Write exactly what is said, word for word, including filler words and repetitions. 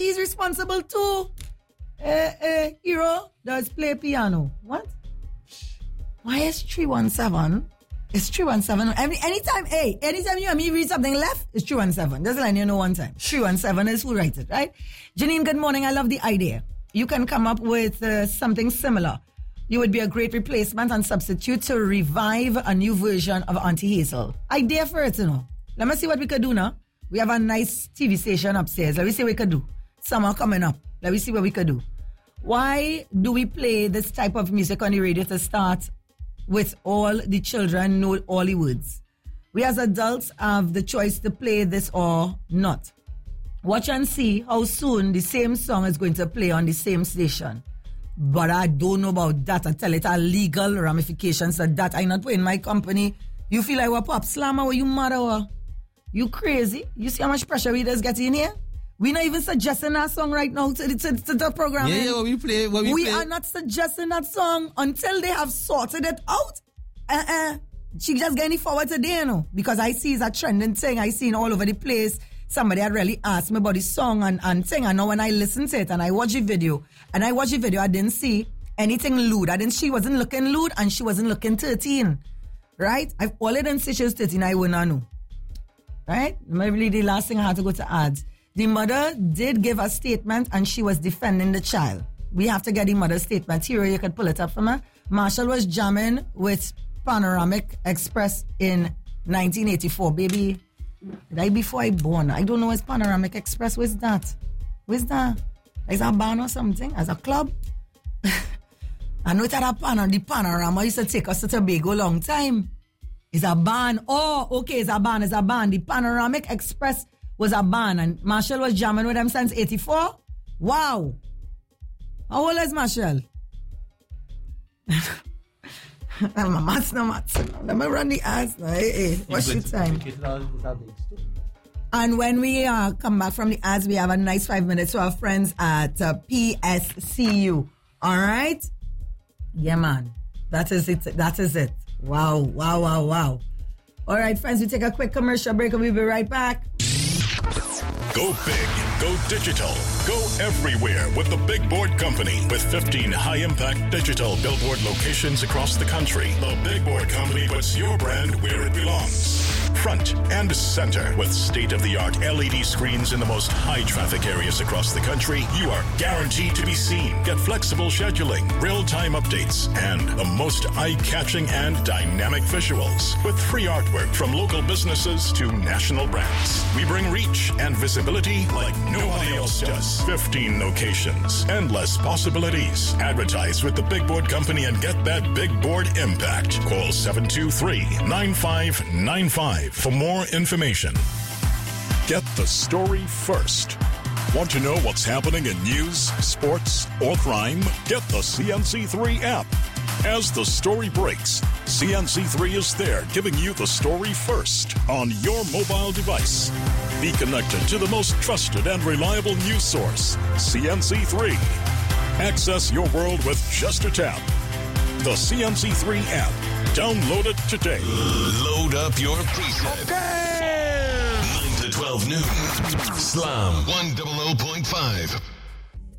He's responsible too. Uh, uh, Hero does play piano. What? Why is three one seven? It's three one seven. Every, anytime, hey, anytime you and me read something left, it's three one seven. Just let you know one time. three one seven is who writes it, right? Janine, good morning. I love the idea. You can come up with uh, something similar. You would be a great replacement and substitute to revive a new version of Auntie Hazel. Idea for it, you know. Let me see what we could do now. We have a nice T V station upstairs. Let me see what we could do. Summer coming up. Let me see what we could do. Why do we play this type of music on the radio to start with all the children know all the words? We as adults have the choice to play this or not. Watch and see how soon the same song is going to play on the same station. But I don't know about that. I tell it are legal ramifications of that. I not in my company. You feel like we're pop slammer or you mad or you crazy? You see how much pressure we just get in here? We're not even suggesting that song right now to, to, to the program. Yeah, yeah, what we play. What we we play. are not suggesting that song until they have sorted it out. Uh-uh. She just getting forward today, you know, because I see it's a trending thing. I seen all over the place. Somebody had really asked me about the song and, and thing. And now when I listen to it and I watch the video, and I watch the video, I didn't see anything lewd. I didn't, she wasn't looking lewd and she wasn't looking thirteen. Right? I've all didn't say she was thirteen, I wouldn't know. Right? Maybe the last thing I had to go to ads. The mother did give a statement and she was defending the child. We have to get the mother's statement. Here, you can pull it up for me. Marshall was jamming with Panoramic Express in nineteen eighty-four. Baby, right before I born. I don't know what's Panoramic Express. Where's that? Where's that? Is that a band or something? As a club? I know that a pan- the Panorama used to take us to Tobago long time. It's a band. Oh, okay, it's a band. It's a band. The Panoramic Express was a band and Marshall was jamming with them since eighty-four. Wow. How old is Marshall? I'm a maths, no maths. Let me run the ads now. Hey, hey. What's your time? And when we uh, come back from the ads, we have a nice five minutes to our friends at uh, P S C U. All right? Yeah, man. That is it. That is it. Wow, wow, wow, wow. All right, friends, we take a quick commercial break and we'll be right back. Go big, go digital, go everywhere with the Big Board Company. With fifteen high-impact digital billboard locations across the country, the Big Board Company puts your brand where it belongs. Front and center with state-of-the-art L E D screens in the most high-traffic areas across the country, you are guaranteed to be seen. Get flexible scheduling, real-time updates, and the most eye-catching and dynamic visuals. With free artwork from local businesses to national brands. We bring reach and visibility like nobody else does. fifteen locations, endless possibilities. Advertise with the Big Board Company and get that big board impact. Call seven two three, nine five nine five for more information. Get the story first. Want to know what's happening in news, sports, or crime? Get the C N C three app. As the story breaks, C N C three is there giving you the story first on your mobile device. Be connected to the most trusted and reliable news source, C N C three. Access your world with just a tap. The C N C three app. Download it today. Load up your preset. Okay. nine to twelve noon. Slam one hundred point five.